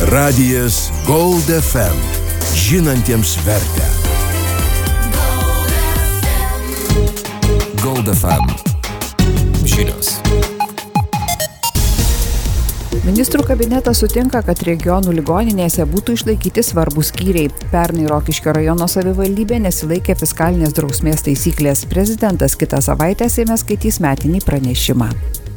Radijas Gold FM. Žinantiems vertę. Gold FM. Žinios. Ministrų kabinetas sutinka, kad regionų ligoninėse būtų išlaikyti svarbūs skyriai. Pernai Rokiškio rajono savivaldybė nesilaikė fiskalinės drausmės taisyklės. Prezidentas kitą savaitę Seime skaitys metinį pranešimą.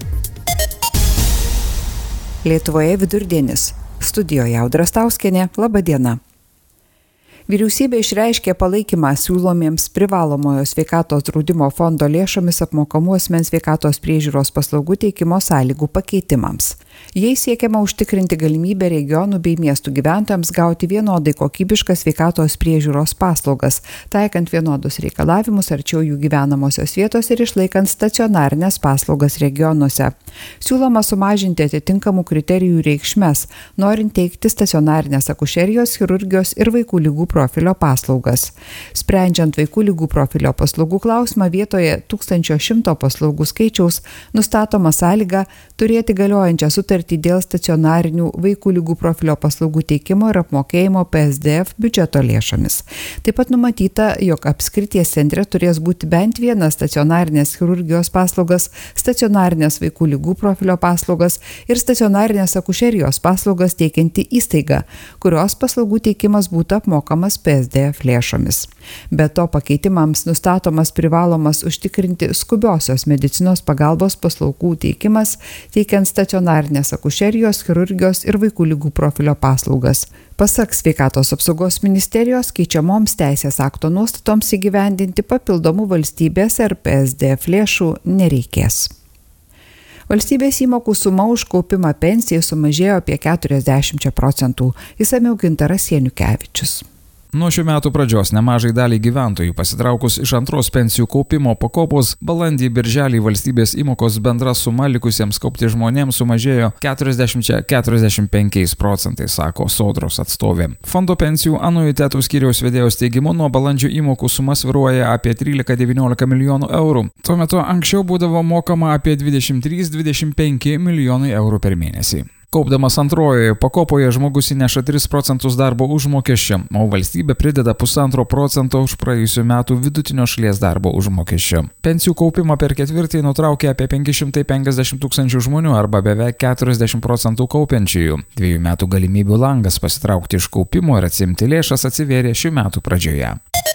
Lietuvoje vidurdienis. Studijoje Audra Stauskienė. Labą dieną. Vyriausybė išreiškė palaikymą siūlomiems privalomojo sveikatos draudimo fondo lėšomis apmokamų asmens sveikatos priežiūros paslaugų teikimo sąlygų pakeitimams. Jais siekiama užtikrinti galimybę regionų bei miestų gyventojams gauti vienodai kokybiškas sveikatos priežiūros paslaugas, taikant vienodus reikalavimus arčiau jų gyvenamosios vietos ir išlaikant stacionarinės paslaugas regionuose. Siūloma sumažinti atitinkamų kriterijų reikšmes, norint teikti stacionarinės akušerijos, chirurgijos ir vaikų ligų profilio paslaugas. Sprendžiant vaikų ligų profilio paslaugų klausimą, vietoje 1100 paslaugų skaičiaus nustatoma sąlyga turėti galiojančią sutartį dėl stacionarinių vaikų ligų profilio paslaugų teikimo ir apmokėjimo PSDF biudžeto lėšomis. Taip pat numatyta, jog apskrities centre turės būti bent vienas stacionarinės chirurgijos paslaugas, stacionarinės vaikų ligų profilio paslaugas ir stacionarinės akušerijos paslaugas teikianti įstaiga, kurios paslaugų teikimas būtų apmokamas PSDF lėšomis. Be to, pakeitimams nustatomas privalomas užtikrinti skubiosios medicinos pagalbos paslaugų teikimas, teikiant stacionarinės akušerijos, chirurgijos ir vaikų ligų profilio paslaugas. Pasak Sveikatos apsaugos ministerijos, keičiamoms teisės akto nuostatoms įgyvendinti papildomų valstybės ir PSDF lėšų nereikės. Valstybės įmokų suma už kaupimą pensijai sumažėjo apie 40%. Išsamiau Gintaras Janukevičius. Nuo šių metų pradžios nemažai daliai gyventojų pasitraukus iš antros pensijų kaupimo pakopos, balandį-birželį valstybės įmokos bendra suma likusiems kaupti žmonėms sumažėjo 40–45%, sako Sodros atstovė. Fondo pensijų anuitetų skyriaus vedėjos teigimu, nuo balandžio įmokų suma svyruoja apie 13–19 milijonų eurų. Tuo metu anksčiau būdavo mokama apie 23–25 milijonai eurų per mėnesį. Kaupdamas antrojoje pakopoje žmogus įneša 3% darbo užmokesčio, o valstybė prideda 1,5% už praėjusių metų vidutinio šalies darbo užmokesčio. Pensijų kaupimą per ketvirtį nutraukė apie 550 tūkstančių žmonių arba beveik 40% kaupiančiųjų. 2 metų galimybių langas pasitraukti iš kaupimo ir atsiimti lėšas atsivėrė šių metų pradžioje.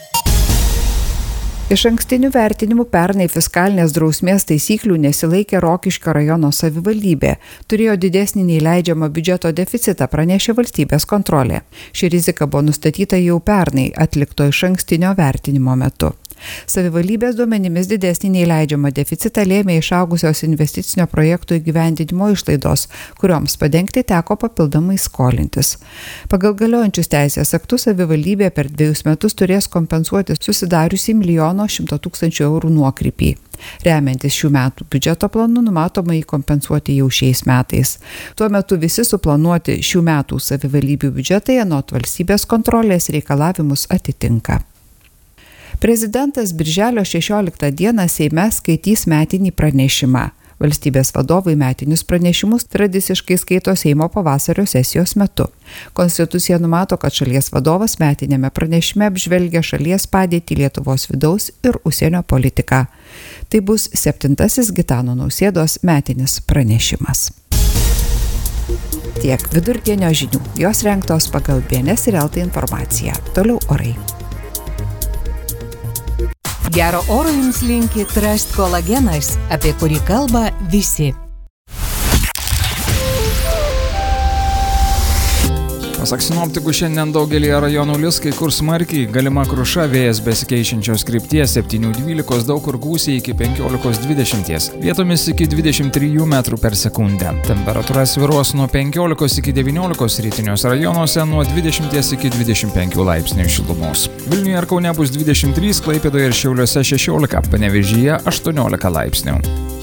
Iš ankstinių vertinimų pernai fiskalinės drausmės taisyklių nesilaikė Rokiškio rajono savivaldybė. Turėjo didesnį nei leidžiamą biudžeto deficitą, pranešė valstybės kontrolė. Ši rizika buvo nustatyta jau pernai atlikto iš ankstinio vertinimo metu. Savivaldybės duomenimis didesnį nei leidžiamą deficitą lėmė išaugusios investicinio projektų įgyvendinimo išlaidos, kurioms padengti teko papildomai skolintis. Pagal galiojančius teisės aktus savivaldybė per 2 metus turės kompensuoti susidariusį 1 100 000 eurų nuokrypį. Remiantis šių metų biudžeto planu numatoma jį kompensuoti jau šiais metais. Tuo metu visi suplanuoti šių metų savivaldybių biudžetai anot valstybės kontrolės reikalavimus atitinka. Prezidentas birželio 16 dieną Seime skaitys metinį pranešimą. Valstybės vadovai metinius pranešimus tradiciškai skaito Seimo pavasario sesijos metu. Konstitucija numato, kad šalies vadovas metiniame pranešime apžvelgia šalies padėtį, Lietuvos vidaus ir užsienio politiką. Tai bus 7. Gitano Nausėdos metinis pranešimas. Tiek vidurdienio žinių. Jos rengtos pagal BNS ir LT informaciją. Toliau orai. Gero oro jums linki Trust kolagenas, apie kurį kalba visi. Pasak sinoptikų, šiandien daugelį rajonų lis, kai kur smarkiai, galima kruša, vėjas besikeičiančios krypties 7–12, daug kur gūsiai iki 15–20, vietomis iki 23 metrų per sekundę. Temperatūra svyruos nuo 15 iki 19, rytiniuose rajonuose nuo 20 iki 25 laipsnių šilumos. Vilniuje ir Kaune bus 23, Klaipėdoje ir Šiauliuose 16, Panevėžyje 18 laipsnių.